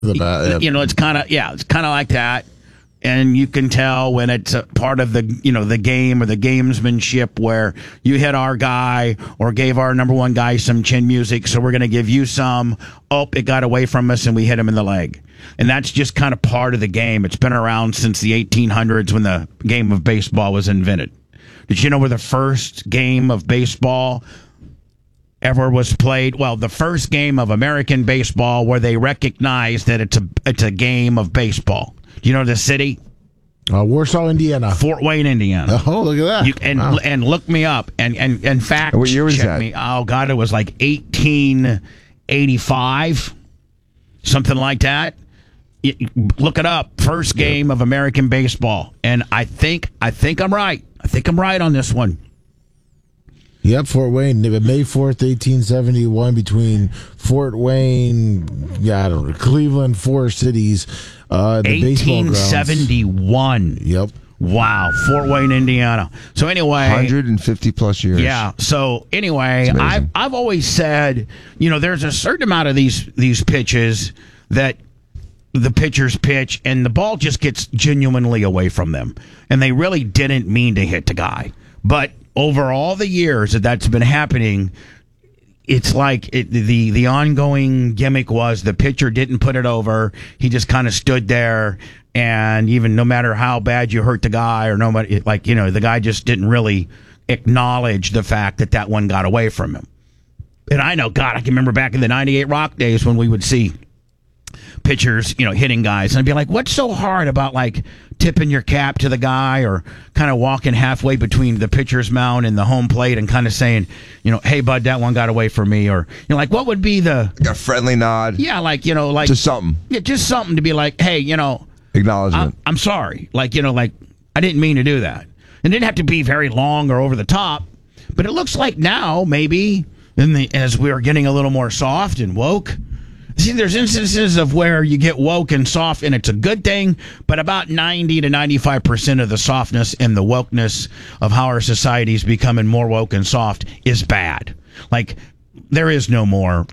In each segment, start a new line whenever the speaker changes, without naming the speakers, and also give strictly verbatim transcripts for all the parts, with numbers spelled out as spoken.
The bat, yeah.
You know, it's kind of yeah, it's kind of like that, and you can tell when it's a part of the you know the game or the gamesmanship where you hit our guy or gave our number one guy some chin music, so we're going to give you some. Oh, it got away from us, and we hit him in the leg, and that's just kind of part of the game. It's been around since the eighteen hundreds when the game of baseball was invented. Did you know where the first game of baseball ever was played? Well, the first game of American baseball where they recognized that it's a it's a game of baseball. Do you know the city?
Uh, Warsaw, Indiana.
Fort Wayne, Indiana.
Oh, look at that!
You, and
wow.
and look me up and and in fact,
what year was
check
that?
me. Oh God, it was like eighteen eighty-five, something like that. You, look it up. First game yeah. of American baseball, and I think I think I'm right. I think I'm right on this one.
Yep, Fort Wayne, May fourth, eighteen seventy-one, between Fort Wayne, yeah, I don't know, Cleveland, four cities, uh, the baseball grounds.
eighteen seventy-one.
Yep.
Wow, Fort Wayne, Indiana. So anyway,
one hundred fifty plus years.
Yeah. So anyway, I've I've always said, you know, there's a certain amount of these these pitches that the pitchers pitch, and the ball just gets genuinely away from them, and they really didn't mean to hit the guy, but over all the years that that's been happening, it's like it, the the ongoing gimmick was the pitcher didn't put it over. He just kind of stood there, and even no matter how bad you hurt the guy or nobody, like, you know, the guy just didn't really acknowledge the fact that that one got away from him. And I know, God, I can remember back in the ninety-eight Rock days when we would see pitchers, you know, hitting guys, and I'd be like, what's so hard about like tipping your cap to the guy or kind of walking halfway between the pitcher's mound and the home plate and kind of saying, you know, hey bud, that one got away from me, or, you know, like what would be the
like a friendly nod?
Yeah, like, you know, like
just something.
Yeah, just something to be like, hey, you know,
acknowledgement.
I, I'm sorry, like, you know, like I didn't mean to do that. It didn't have to be very long or over the top, but it looks like now maybe in the as we are getting a little more soft and woke. See, there's instances of where you get woke and soft, and it's a good thing, but about ninety to ninety-five percent of the softness and the wokeness of how our society is becoming more woke and soft is bad. Like, there is no more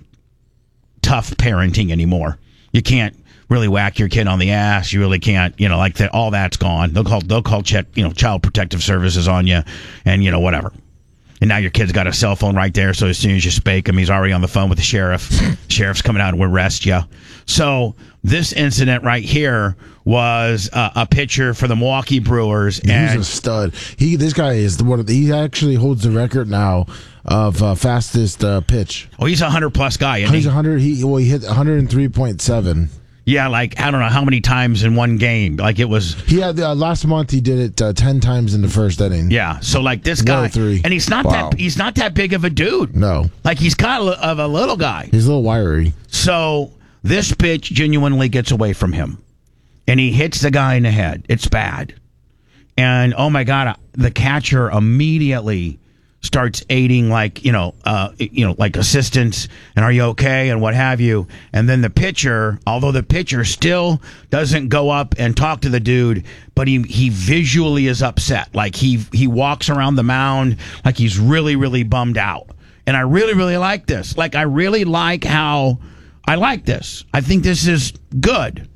tough parenting anymore. You can't really whack your kid on the ass. You really can't, you know, like that. All that's gone. They'll call, they'll call check, you know, child protective services on you, and, you know, whatever. And now your kid's got a cell phone right there, so as soon as you spank him, he's already on the phone with the sheriff. Sheriff's coming out and will arrest you. So this incident right here was uh, a pitcher for the Milwaukee Brewers.
He's
and
a stud. He this guy is the one. He actually holds the record now of uh, fastest uh, pitch.
Oh, he's a hundred plus guy. Isn't
He's
he?
a hundred. He well, he hit one hundred three point seven.
Yeah, like I don't know how many times in one game. Like it was.
He had uh, last month. He did it uh, ten times in the first inning.
Yeah, so like this guy,
three.
and he's not
Wow.
that he's not that big of a dude.
No,
Like he's kind of of a little guy.
he's a little wiry.
So this pitch genuinely gets away from him, and he hits the guy in the head. It's bad, and oh my God, the catcher immediately starts aiding, like, you know, uh, you know, like assistance, and are you okay, and what have you. And then the pitcher, although the pitcher still doesn't go up and talk to the dude, but he he visually is upset. Like he he walks around the mound like he's really really bummed out. And I really really like this. Like I really like how I like this. I think this is good.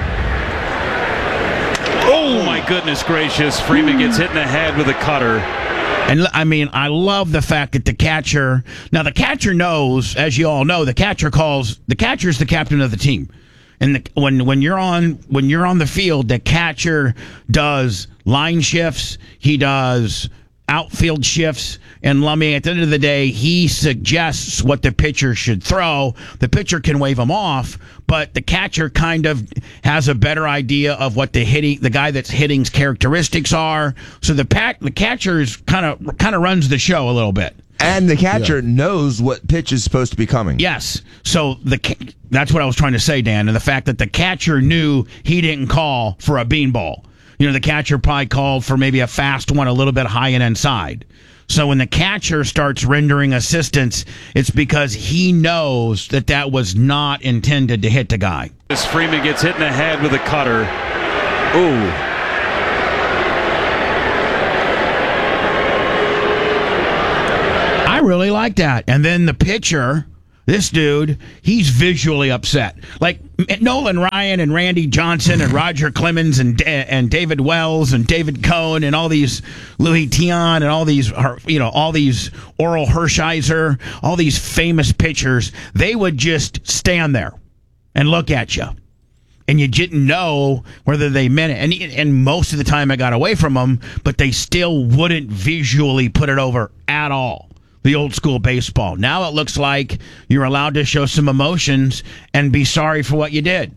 Oh my goodness gracious! Freeman gets hit in the head with a cutter.
And I mean, I love the fact that the catcher, now the catcher knows, as you all know, the catcher calls, the catcher's the captain of the team. And the, when when you're on when you're on the field, the catcher does line shifts, he does outfield shifts, and I mean, at the end of the day, he suggests what the pitcher should throw. The pitcher can wave him off, but the catcher kind of has a better idea of what the hitting, the guy that's hitting's characteristics are. So the pat, the catcher is kind of kind of runs the show a little bit.
And the catcher yeah. knows what pitch is supposed to be coming.
Yes. So the that's what I was trying to say, Dan, and the fact that the catcher knew he didn't call for a beanball. You know, the catcher probably called for maybe a fast one a little bit high and inside. So when the catcher starts rendering assistance, it's because he knows that that was not intended to hit the guy.
As Freeman gets hit in the head with a cutter. Ooh.
I really like that. And then the pitcher, This dude, he's visually upset. Like Nolan Ryan and Randy Johnson and Roger Clemens and and David Wells and David Cohn and all these Louis Tiant and all these, you know, all these Oral Hershiser, all these famous pitchers, they would just stand there and look at you. And you didn't know whether they meant it. And, and most of the time I got away from them, but they still wouldn't visually put it over at all. The old school baseball. Now it looks like you're allowed to show some emotions and be sorry for what you did.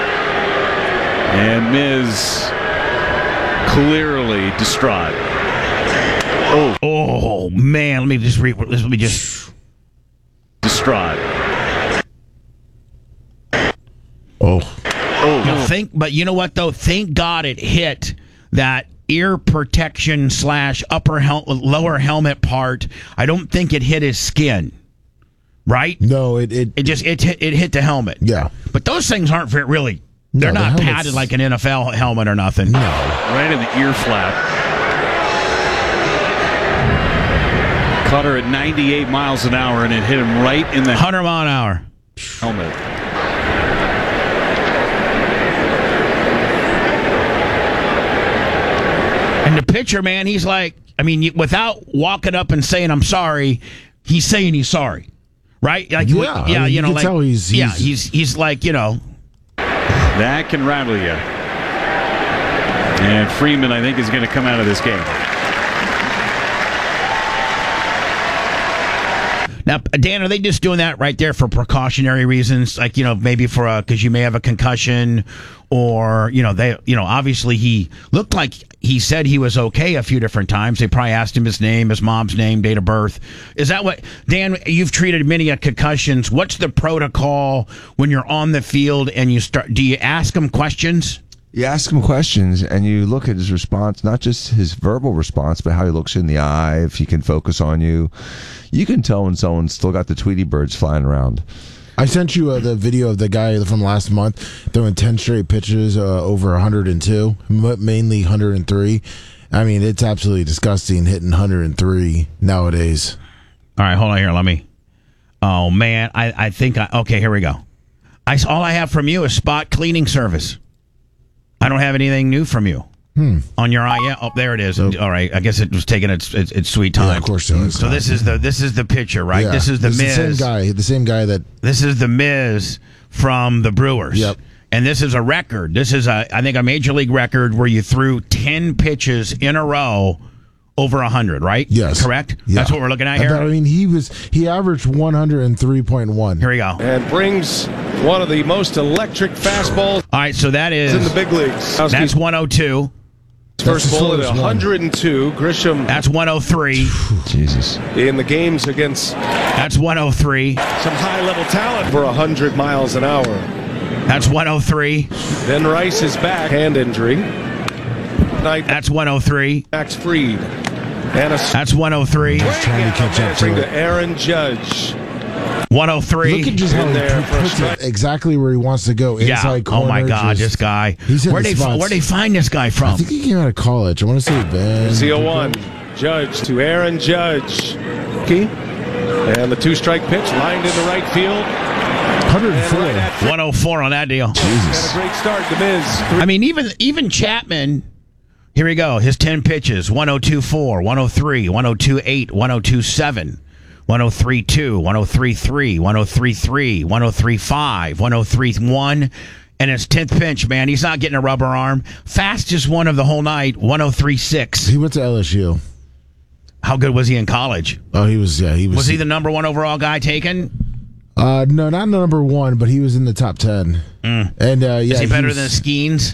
And Miz clearly distraught. Oh,
oh man! Let me just read. Let me just
distraught.
Oh,
oh. Think, but you know what though? Thank God it hit that ear protection slash upper hel- lower helmet part. I don't think it hit his skin, right?
No, it it,
it just it hit, it hit the helmet.
Yeah,
but those things aren't very, really. They're
no,
not
the
padded like an N F L helmet or nothing.
No,
right in the ear flap. Caught her at ninety-eight miles an hour, and it hit him right in the
one hundred mile an hour
helmet.
And the pitcher, man, he's like, I mean, without walking up and saying, I'm sorry, he's saying he's sorry. Right? Like,
yeah,
yeah
I mean,
you know,
you can
like,
tell he's, he's,
yeah, he's, he's like, you know.
That can rattle you. And Freeman, I think, is going to come out of this game.
Now, Dan, are they just doing that right there for precautionary reasons? Like, you know, maybe for a, because you may have a concussion, or, you know, they, you know, obviously he looked like he said he was okay a few different times. They probably asked him his name, his mom's name, date of birth. Is that what, Dan, you've treated many a concussions. What's the protocol when you're on the field and you start, do you ask them questions?
You ask him questions, and you look at his response, not just his verbal response, but how he looks in the eye, if he can focus on you. You can tell when someone's still got the Tweety birds flying around.
I sent you uh, the video of the guy from last month throwing ten straight pitches uh, over one hundred two, mainly one hundred three. I mean, it's absolutely disgusting hitting one hundred three nowadays.
All right, hold on here. Let me. Oh, man. I, I think I. Okay, here we go. I, all I have from you is spot cleaning service. I don't have anything new from you.
Hmm.
On your eye, yeah. Oh, there it is. Oh. All right. I guess it was taking its its, its sweet time.
Yeah, of course. So,
so this is the this is the picture, right?
Yeah.
This is the
this
Miz.
Is the same guy. The same guy that.
This is the Miz from the Brewers.
Yep.
And this is a record. This is a I think a major league record where you threw ten pitches in a row over a hundred, right?
Yes.
Correct.
Yeah.
That's what we're looking at here.
I mean, he was he averaged one hundred three point one.
Here we go.
And brings one of the most electric fastballs.
All right. So that is
in the big leagues.
That's one oh two.
First ball at one hundred two. Grisham.
That's one oh three.
Jesus.
In the games against.
That's one oh three.
Some high level talent for one hundred miles an hour.
That's one oh three.
Then Rice is back. Hand injury. Night.
That's one oh three.
Max Fried. And a
That's one oh three.
He's trying to catch up to,
to Aaron Judge.
one oh three.
Look at just how he puts it exactly where he wants to go.
Yeah.
Inside corner.
Oh my God,
just,
this guy.
He's in
where
the
they
spots.
where they find this guy from?
I think he came out of college. I want to say Ben.
Z oh one. Judge to Aaron Judge. Key. And the two strike pitch lined into right field.
one hundred four. Right
one oh four on that deal.
Jesus. And a great start. The Miz.
I mean, even even Chapman. Here we go. His ten pitches: one oh two four, one oh three, one oh two eight, one oh two seven, one oh three two, one oh three three, one oh three three, one oh three five, one oh three one, and his tenth pitch, man, he's not getting a rubber arm. Fastest one of the whole night, one oh three six.
He went to L S U.
How good was he in college?
Oh, he was. Yeah, he was.
Was he the number one overall guy taken?
Uh, no, not number one, but he was in the top ten.
Mm.
And uh, yeah,
is he better
was,
than Skeens?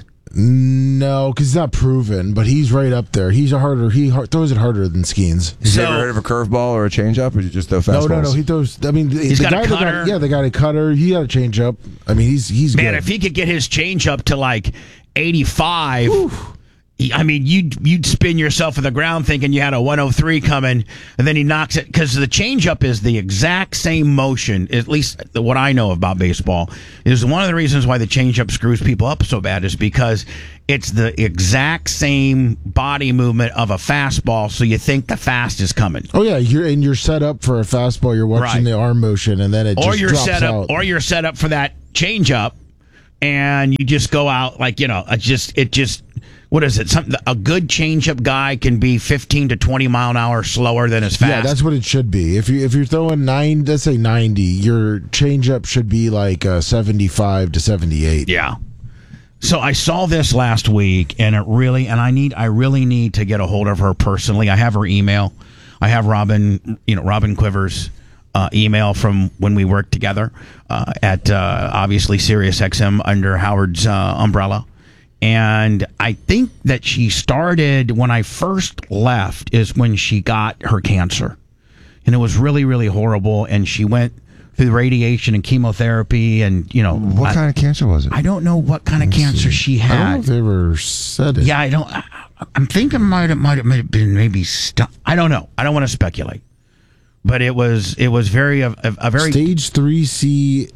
No, because he's not proven, but he's right up there. He's a harder. He hard, throws it harder than Skeens.
Have
So-
you ever heard of a curveball or a changeup, or did you just throw fastballs?
No, no, no. He throws. I mean,
He's
the
got a
guy that
cutter.
got, yeah, they got a cutter. He got a change up. I mean, he's he's
Man,
good.
if he could get his change up to like eighty-five, I mean, you'd, you'd spin yourself to the ground thinking you had a one oh three coming, and then he knocks it, because the changeup is the exact same motion, at least what I know about baseball, is one of the reasons why the changeup screws people up so bad is because it's the exact same body movement of a fastball, so you think the fast is coming.
Oh yeah, you're and you're set up for a fastball. You're watching
Right.
the arm motion, and then it
Or
just
you're
drops
set up,
out.
or you're set up for that changeup, and you just go out like, you know, it just it just. What is it? Something a good changeup guy can be fifteen to twenty mile an hour slower than his fast.
Yeah, that's what it should be. If you if you're throwing nine, let's say ninety, your changeup should be like uh, seventy-five to seventy-eight.
Yeah. So I saw this last week, and it really, and I need, I really need to get a hold of her personally. I have her email. I have Robin, you know, Robin Quivers' uh, email from when we worked together uh, at uh, obviously Sirius X M under Howard's uh, umbrella. And I think that she started when I first left is when she got her cancer. And it was really, really horrible. And she went through radiation and chemotherapy and, you know.
What
I,
kind of cancer was it?
I don't know what kind of
Let's
cancer
see.
she
I don't know
had.
if they ever said it.
Yeah, I don't. I, I'm thinking might have might have been maybe. St- I don't know. I don't want to speculate. But it was it was very a, a, a very
Stage three C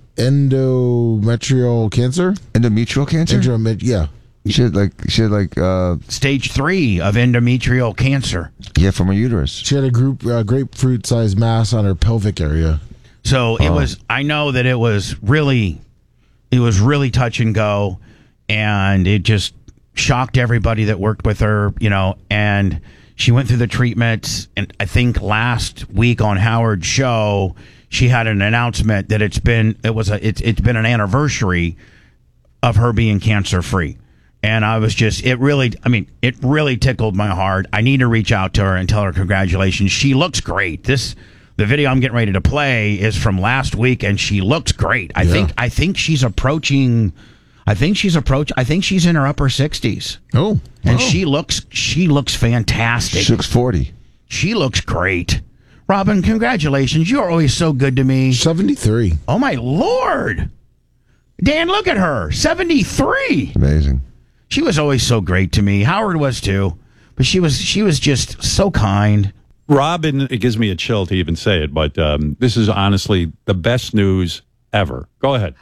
endometrial cancer.
Endometrial cancer?
Endomet- yeah.
She had like she had like uh
stage three of endometrial cancer.
yeah, from her uterus.
She had a group uh, grapefruit-sized mass on her pelvic area.
So it was. I know that it was really, it was really touch and go, and it just shocked everybody that worked with her. You know, and she went through the treatments, and I think last week on Howard's show, she had an announcement that it's been it was a it's it's been an anniversary of her being cancer free. And I was just, it really, I mean, it really tickled my heart. I need to reach out to her and tell her congratulations. She looks great. This, the video I'm getting ready to play is from last week, and she looks great. I
Yeah.
think, I think she's approaching, I think she's approach, I think she's in her upper sixties.
Oh.
And
wow.
she looks, she looks fantastic.
She looks forty.
She looks great. Robin, congratulations. You're always so good to me.
seventy-three.
Oh my Lord. Dan, look at her. seventy-three.
Amazing.
She was always so great to me. Howard was too, but she was she was just so kind.
Robin, it gives me a chill to even say it, but um, this is honestly the best news ever. Go ahead.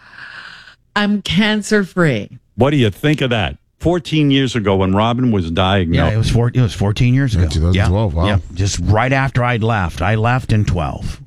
I'm cancer free.
What do you think of that? fourteen years ago when Robin was diagnosed.
Yeah, it was four, it was fourteen years ago.
Yeah, twenty twelve,
Yeah,
wow.
yeah, just right after I'd left. I left in twelve.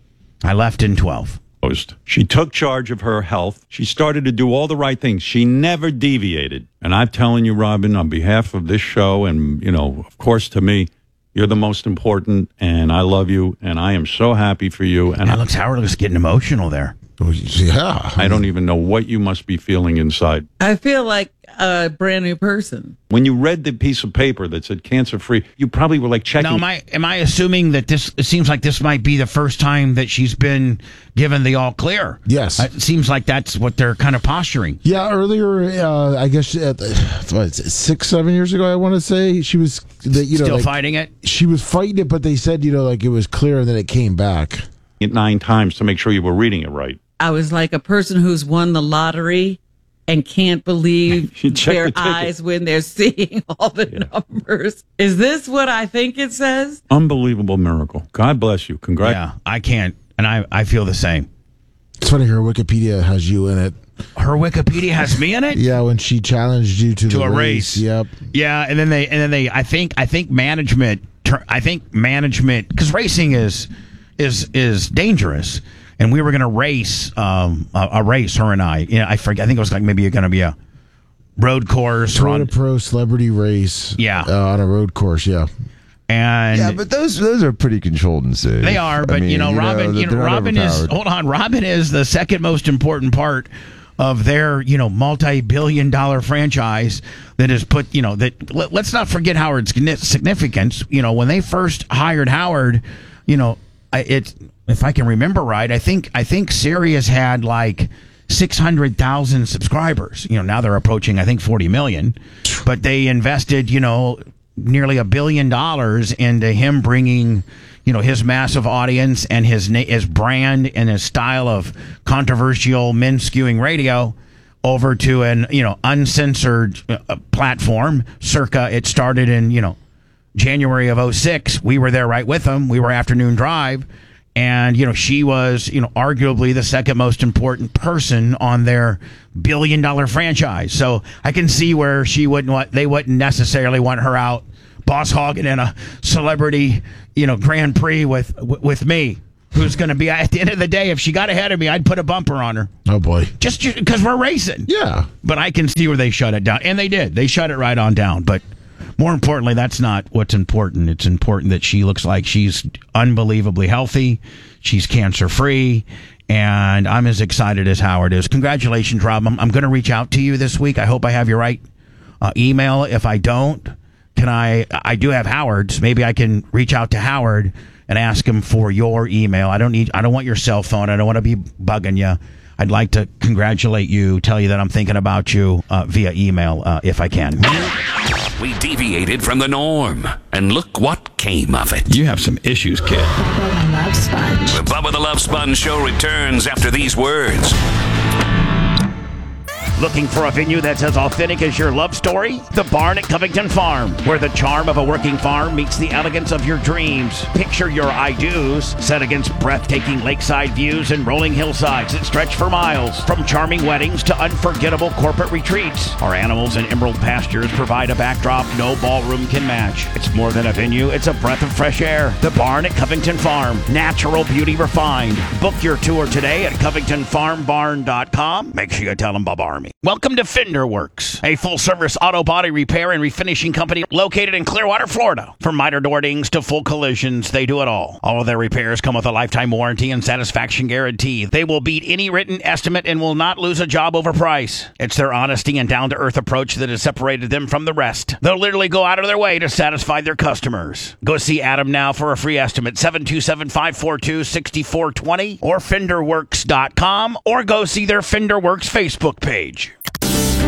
I left in twelve.
She took charge of her health. She started to do all the right things. She never deviated. And I'm telling you, Robin, on behalf of this show and, you know, of course, to me, you're the most important, and I love you, and I am so happy for you. And
And
I,
looks Howard was getting emotional there.
Oh, yeah.
I don't even know what you must be feeling inside.
I feel like a brand new person.
When you read the piece of paper that said cancer-free, you probably were like checking.
Now, am I am I assuming that this? It seems like this might be the first time that she's been given the all clear.
Yes.
It seems like that's what they're kind of posturing.
Yeah, earlier, uh, I guess uh, what, is it, six, seven years ago, I want to say she was, the, you know,
Still
like,
fighting it.
she was fighting it, but they said, you know, like it was clear and then it came back.
it nine times to make sure you were reading it right.
I was like a person who's won the lottery and can't believe
You check
their
the ticket.
eyes when they're seeing all the numbers. Is this what I think it says?
Unbelievable miracle. God bless you. Congrats.
Yeah, I can't, and I I feel the same.
It's funny, her Wikipedia has you in it.
Her Wikipedia has me in it.
Yeah, when she challenged you to,
To
the
a
race.
race.
Yep.
Yeah, and then they and then they I think I think management tur- I think management because racing is is is dangerous, and we were going to race um a, a race her and I. You know, I forget. I think it was like maybe going to be a road course or
Toyota
on,
Pro celebrity race.
Yeah.
Uh, on a road course, yeah.
and
Yeah, but those those are pretty controlled and safe.
they are. But
I mean,
you know, Robin, you know,
they're not
Robin is
overpowered.
hold on. Robin is the second most important part of their, you know, multi-billion dollar franchise that is put, you know, that let, let's not forget Howard's significance. You know, when they first hired Howard, you know, I- it, if I can remember right, I think, I think Sirius had like six hundred thousand subscribers. You know, now they're approaching, I think, forty million, but they invested, you know, nearly a billion dollars into him bringing, you know, his massive audience and his na- his brand and his style of controversial men skewing radio over to an, you know, uncensored uh, platform. Circa, it started in, you know, January of oh six. We were there right with them. We were Afternoon Drive. And, you know, she was, you know, arguably the second most important person on their billion dollar franchise. So I can see where she wouldn't want, they wouldn't necessarily want her out boss hogging in a celebrity, you know, Grand Prix with, with me, who's going to be, at the end of the day, if she got ahead of me, I'd put a bumper on her.
Oh, boy.
Just because we're racing.
Yeah.
But I can see where they shut it down. And they did. They shut it right on down. But more importantly, that's not what's important. It's important that she looks like she's unbelievably healthy. She's cancer-free. And I'm as excited as Howard is. Congratulations, Rob. I'm, I'm going to reach out to you this week. I hope I have your right uh, email. If I don't, can I, I do have Howard's. Maybe I can reach out to Howard and ask him for your email. I don't need, I don't want your cell phone. I don't want to be bugging you. I'd like to congratulate you, tell you that I'm thinking about you uh, via email uh, if I can.
We deviated from the norm, and look what came of it.
You have some issues, kid.
Bubba the Love Sponge. The Bubba the Love Sponge show returns after these words.
Looking for a venue that's as authentic as your love story? The Barn at Covington Farm, where the charm of a working farm meets the elegance of your dreams. Picture your I-dos set against breathtaking lakeside views and rolling hillsides that stretch for miles. From charming weddings to unforgettable corporate retreats, our animals and emerald pastures provide a backdrop no ballroom can match. It's more than a venue, it's a breath of fresh air. The Barn at Covington Farm, natural beauty refined. Book your tour today at covington farm barn dot com. Make sure you tell them Bob Army. Welcome to Fender Works, a full-service auto body repair and refinishing company located in Clearwater, Florida. From miter door dings to full collisions, they do it all. All of their repairs come with a lifetime warranty and satisfaction guarantee. They will beat any written estimate and will not lose a job over price. It's their honesty and down-to-earth approach that has separated them from the rest. They'll literally go out of their way to satisfy their customers. Go see Adam now for a free estimate, seven two seven, five four two, six four two zero or fender works dot com, or go see their Fender Works Facebook page.